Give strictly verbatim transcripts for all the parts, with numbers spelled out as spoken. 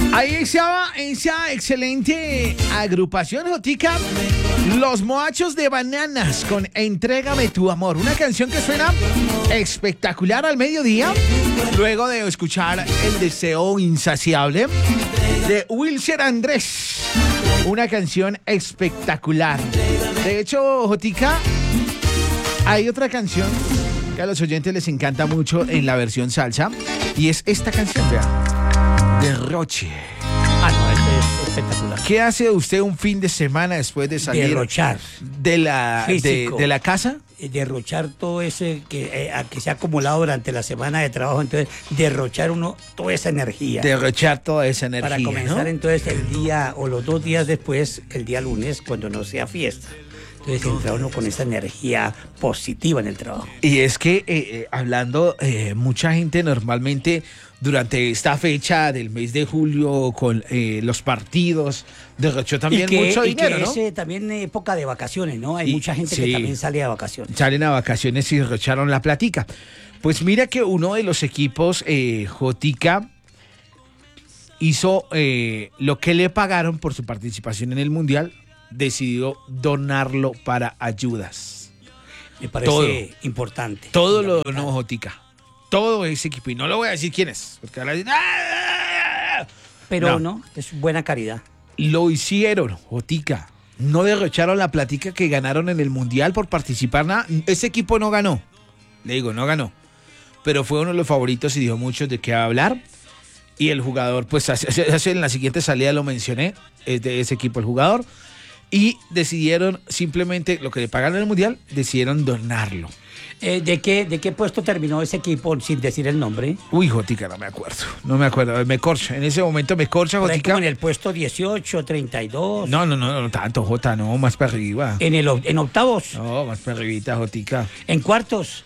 Ahí estaba esa excelente agrupación jotica, Los Moachos de Bananas, con Entrégame tu amor. Una canción que suena espectacular al mediodía, luego de escuchar El deseo insaciable de Wilser Andrés. Una canción espectacular. De hecho, jotica, hay otra canción que a los oyentes les encanta mucho en la versión salsa, y es esta canción, vea. Derroche. Ah, no, este es espectacular. ¿Qué hace usted un fin de semana después de salir Derrochar. de la, de, de la casa? Derrochar todo ese que, eh, que se ha acumulado durante la semana de trabajo. Entonces, derrochar uno toda esa energía. Derrochar toda esa energía. Para comenzar, ¿no? Entonces, el día o los dos días después, el día lunes, cuando no sea fiesta. Entonces entra uno con esa energía positiva en el trabajo. Y es que, eh, eh, hablando, eh, mucha gente normalmente durante esta fecha del mes de julio con eh, los partidos derrochó también y que, mucho y dinero, que ¿no? es eh, también época de vacaciones, ¿no? Hay Y, mucha gente sí, que también sale a vacaciones. Salen a vacaciones y derrocharon la platica. Pues mira que uno de los equipos, eh, Jotica, hizo eh, lo que le pagaron por su participación en el Mundial, decidió donarlo para ayudas. Me parece todo, importante. Todo lo donó Jotica. Todo ese equipo. Y no lo voy a decir quién es. Porque ahora dicen, ¡ah! Pero no. no, es buena caridad. Lo hicieron, Jotica. No derrocharon la platica que ganaron en el Mundial por participar. Nada. Ese equipo no ganó. Le digo, no ganó. Pero fue uno de los favoritos y dio mucho de qué hablar. Y el jugador, pues hace, hace, en la siguiente salida lo mencioné, es de ese equipo el jugador. Y decidieron simplemente, lo que le pagaron en el Mundial, decidieron donarlo. Eh, ¿de, qué, ¿De qué puesto terminó ese equipo sin decir el nombre? Uy, Jotica, no me acuerdo. No me acuerdo. Me corcha. En ese momento me corcha, Jotica. Como en el puesto dieciocho, treinta y dos. No, no, no, no tanto, Jota, no, más para arriba. ¿En, el, en octavos? No, más para arribita, Jotica. ¿En cuartos?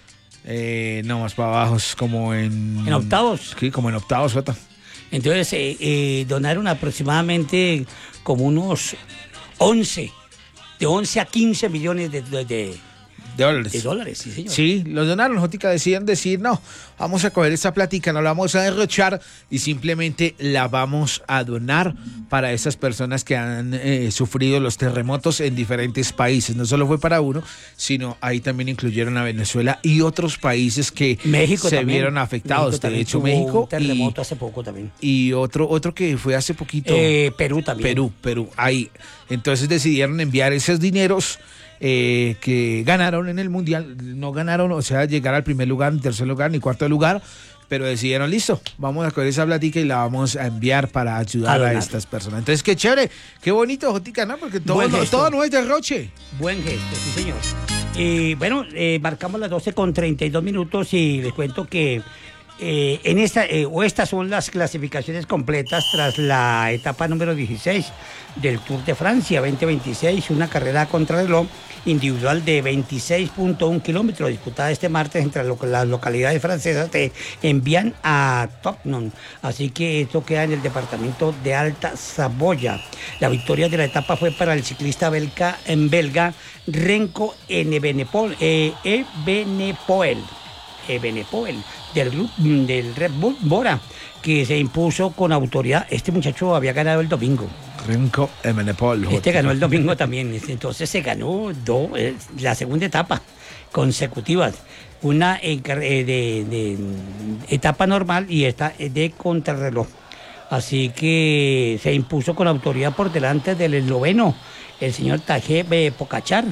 Eh, no, más para abajo, como en... ¿En octavos? Sí, como en octavos, Jota. Entonces, eh, eh, donaron aproximadamente como unos once, de once a quince millones de... de, de De dólares. De dólares, sí, señor. Sí, los donaron, Jotica, deciden decir, no, vamos a coger esta plática, no la vamos a derrochar y simplemente la vamos a donar para esas personas que han eh, sufrido los terremotos en diferentes países. No solo fue para uno, sino ahí también incluyeron a Venezuela y otros países que México se también. vieron afectados. México de hecho, tuvo México. Un terremoto y, hace poco también. Y otro, otro que fue hace poquito. Eh, Perú también. Perú, Perú, ahí. Entonces decidieron enviar esos dineros Eh, que ganaron en el Mundial, no ganaron, o sea, llegar al primer lugar, ni tercer lugar, ni cuarto lugar, pero decidieron, listo, vamos a coger esa platica y la vamos a enviar para ayudar a, a estas personas. Entonces, qué chévere, qué bonito, Jotica, ¿no? Porque todo, no, todo no es derroche. Buen gesto, sí, señor. Y bueno, eh, marcamos las doce con treinta y dos minutos y les cuento que eh, en esta, eh, o estas son las clasificaciones completas tras la etapa número dieciséis del Tour de Francia veinte veintiséis, una carrera contra reloj individual de veintiséis punto uno kilómetros disputada este martes entre lo, las localidades francesas de Envian a Topnon. Así que esto queda en el departamento de Alta Saboya. La victoria de la etapa fue para el ciclista belga, en belga Renko Evenepoel, eh, Evenepoel, Evenepoel del grupo del Red Bull Bora, que se impuso con autoridad. Este muchacho había ganado el domingo. Renko Evenepoel. Este ganó el domingo también. Entonces se ganó do, eh, la segunda etapa consecutiva. Una eh, de, de etapa normal y esta de contrarreloj. Así que se impuso con autoridad por delante del esloveno, el señor Tadej Pogačar,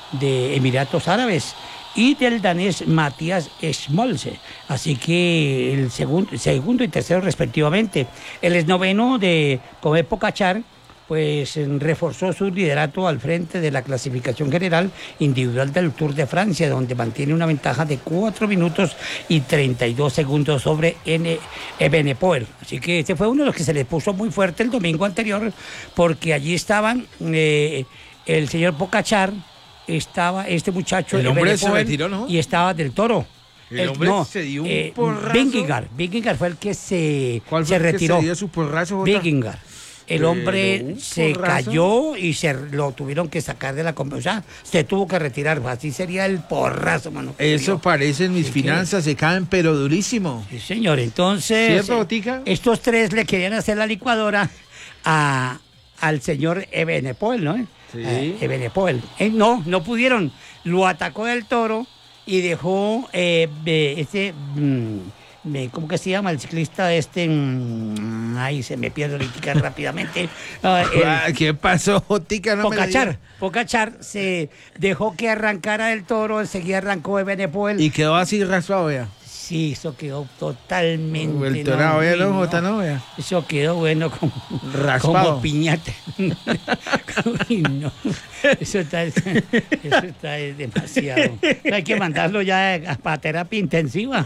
de Emiratos Árabes, y del danés Matías Smolse. Así que el segundo, segundo y tercero respectivamente. El esloveno de Tadej Pogačar pues reforzó su liderato al frente de la clasificación general individual del Tour de Francia, donde mantiene una ventaja de cuatro minutos y treinta y dos segundos sobre Evenepoel. Así que este fue uno de los que se le puso muy fuerte el domingo anterior, porque allí estaban eh, el señor Pogačar, estaba este muchacho el hombre se retiró, ¿no? Y estaba Del Toro. El, el hombre no, se dio un eh, porrazo. Vingegaard. Vingegaard fue el que se, ¿Cuál fue se el retiró. Que se dio su porrazo, Vingegaard. El hombre Pero, se porrazo. cayó y se lo tuvieron que sacar de la conversación. O sea, se tuvo que retirar. Así sería el porrazo, mano. que Eso dio. parece en mis Sí, que- finanzas, se caen pero durísimo. Sí, señor. Entonces, ¿Cierto, eh, Botica? estos tres le querían hacer la licuadora a, al señor Ebenepoel, ¿no? Sí. Eh, Ebenepoel. Eh, no, no pudieron. Lo atacó el toro y dejó eh, eh, este... mm, me- ¿cómo que se llama? El ciclista este... mm, ay, se me pierde ahorita rápidamente. Ah, el- Ah, ¿Qué pasó, Botica? No me la Pocachar, diga. Pocachar se dejó que arrancara el toro, enseguida arrancó Ebenepoel. Y quedó así raspado, vea. Sí, eso quedó totalmente. El torado, vea, uy, no, Jota, no, vea. Eso quedó bueno como, Raspado. como piñata. Uy, no. Eso está, eso está demasiado. Hay que mandarlo ya a- para terapia intensiva.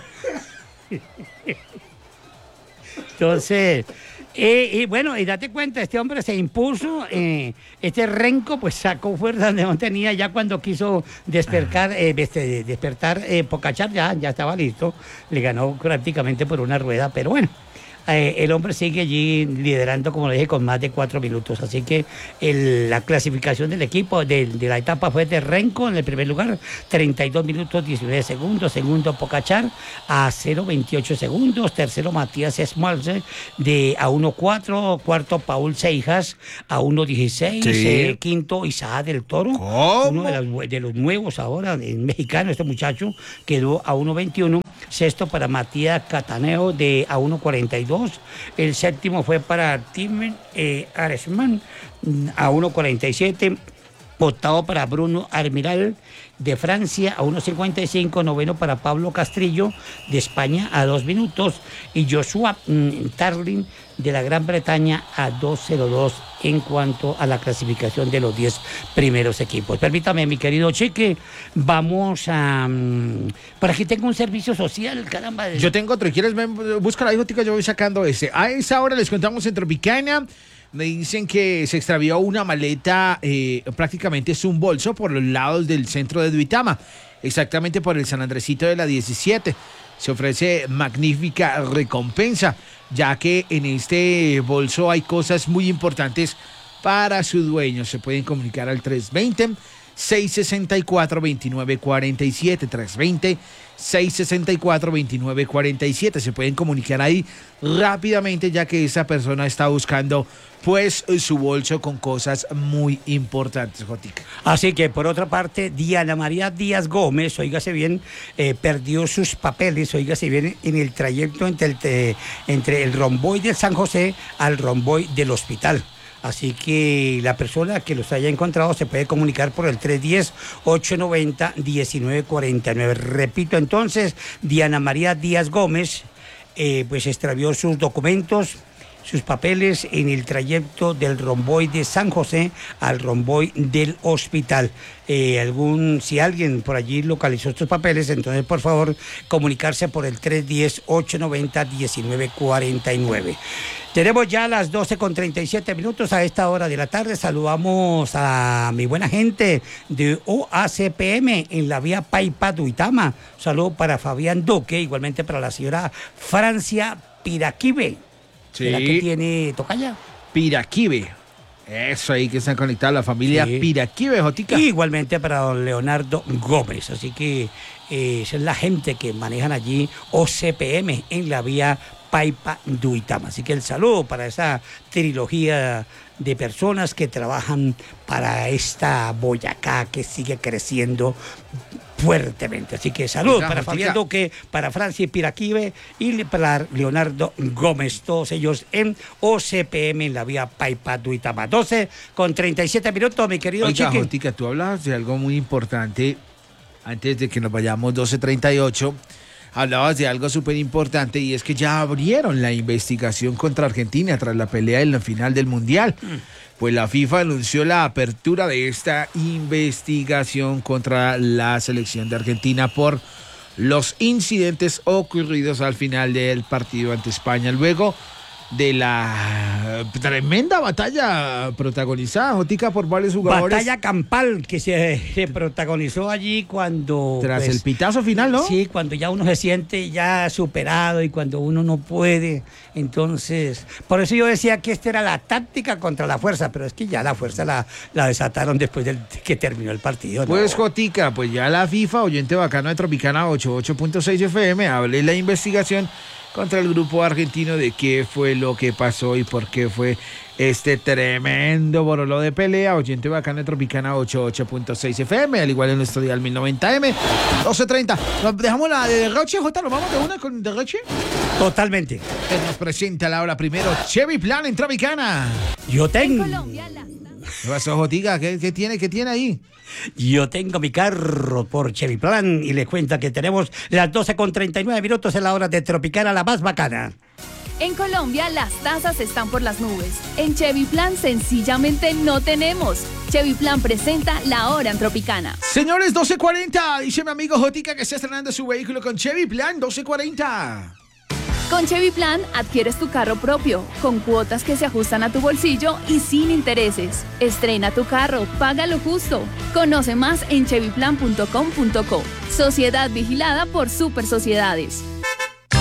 Entonces, eh, y bueno, y date cuenta, este hombre se impuso, eh, este renco pues sacó fuerza donde no tenía ya cuando quiso despertar, eh, este, despertar eh, Pocachar, ya, ya estaba listo, le ganó prácticamente por una rueda, pero bueno. eh, el hombre sigue allí liderando, como le dije, con más de cuatro minutos. Así que el- la clasificación del equipo de, de la etapa fue de Renko en el primer lugar, treinta y dos minutos diecinueve segundos. Segundo, Pocachar a cero veintiocho segundos. Tercero, Matías Smolce de a uno cuatro. Cuarto, Paul Seijas a uno dieciséis. Sí. Eh, quinto, Isaac del Toro. ¿Cómo? Uno de los, de los nuevos ahora, en mexicano, este muchacho quedó a uno veintiuno. Sexto para Matías Cataneo de a uno cuarenta y dos. El séptimo fue para Tim eh, Aresman mm, a uno cuarenta y siete. Octavo para Bruno Almiral de Francia a uno cincuenta y cinco. Noveno para Pablo Castrillo de España a dos minutos. Y Joshua mm, Tarling de la Gran Bretaña a dos cero dos en cuanto a la clasificación de los diez primeros equipos. Permítame, mi querido Cheque, vamos a... mm, por aquí tengo un servicio social, caramba. Yo tengo otro. ¿Quieres? Ven, búscala ahí, Botica, yo voy sacando ese. A esa hora les contamos en Tropicana. Me dicen que se extravió una maleta, eh, prácticamente es un bolso por los lados del centro de Duitama, exactamente por el San Andresito de la diecisiete. Se ofrece magnífica recompensa, ya que en este bolso hay cosas muy importantes para su dueño. Se pueden comunicar al tres veinte, seis sesenta y cuatro, veintinueve cuarenta y siete, tres veinte, seis sesenta y cuatro, veintinueve cuarenta y siete. Se pueden comunicar ahí rápidamente, ya que esa persona está buscando pues su bolso con cosas muy importantes, Jotica. Así que, por otra parte, Diana María Díaz Gómez, óigase bien, eh, perdió sus papeles, óigase bien, en el trayecto entre el, te- entre el romboy del San José al romboy del hospital. Así que la persona que los haya encontrado se puede comunicar por el tres uno cero, ocho nueve cero, uno nueve cuatro nueve. Repito entonces, Diana María Díaz Gómez, eh, pues extravió sus documentos, sus papeles en el trayecto del romboy de San José al romboy del hospital. Eh, algún, si alguien por allí localizó estos papeles, entonces por favor comunicarse por el tres uno cero, ocho nueve cero, uno nueve cuatro nueve. Tenemos ya las doce con treinta y siete minutos a esta hora de la tarde. Saludamos a mi buena gente de O A C P M en la vía Paipa Duitama. Saludo para Fabián Duque, igualmente para la señora Francia Piraquive. Sí. ¿La que tiene tocaya? Piraquive. Eso ahí que están conectados la familia Sí. Piraquive, Jotica. Y igualmente para don Leonardo Gómez. Así que eh, esa es la gente que manejan allí O C P M en la vía Paipa Duitama. Así que el saludo para esa trilogía de personas que trabajan para esta Boyacá que sigue creciendo fuertemente. Así que saludos Oiga, para Jotica. Fabián Duque, para Francia Piraquive y para Leonardo Gómez, todos ellos en O C P M en la vía Paipa Duitama. doce con treinta y siete minutos, mi querido Oiga, Chiqui. Jotica, tú hablabas de algo muy importante antes de que nos vayamos, doce treinta y ocho. Hablabas de algo súper importante y es que ya abrieron la investigación contra Argentina tras la pelea en la final del Mundial. Pues la FIFA anunció la apertura de esta investigación contra la selección de Argentina por los incidentes ocurridos al final del partido ante España. Luego de la tremenda batalla protagonizada, Jotica, por varios jugadores. Batalla campal que se, se protagonizó allí cuando... Tras pues, el pitazo final, ¿no? Sí, cuando ya uno se siente ya superado y cuando uno no puede. Entonces, por eso yo decía que esta era la táctica contra la fuerza, pero es que ya la fuerza la, la desataron después de que terminó el partido, ¿no? Pues, Jotica, pues ya la FIFA, oyente bacano de Tropicana ochenta y ocho punto seis F M, hable la investigación contra el grupo argentino de qué fue lo que pasó y por qué fue este tremendo borolo de pelea. Oyente bacana de Tropicana ochenta y ocho punto seis F M, al igual en nuestro dial mil noventa M, doce treinta. ¿Nos dejamos la de Derroche, Jota? ¿Nos vamos de una con Derroche? Totalmente. Que nos presenta la hora primero Chevy Plan en Tropicana. Yo tengo... ¿Qué pasó, Jotica? ¿Qué, qué tiene, qué tiene ahí? Yo tengo mi carro por Chevy Plan y les cuento que tenemos las doce con treinta y nueve minutos en la hora de Tropicana, la más bacana. En Colombia las tasas están por las nubes. En Chevy Plan sencillamente no tenemos. Chevy Plan presenta la hora en Tropicana. Señores, doce cuarenta, dice mi amigo Jotica que está estrenando su vehículo con Chevy Plan, doce cuarenta. Con Chevy Plan adquieres tu carro propio, con cuotas que se ajustan a tu bolsillo y sin intereses. Estrena tu carro, paga lo justo. Conoce más en chevy plan punto com punto co. Sociedad vigilada por Super Sociedades.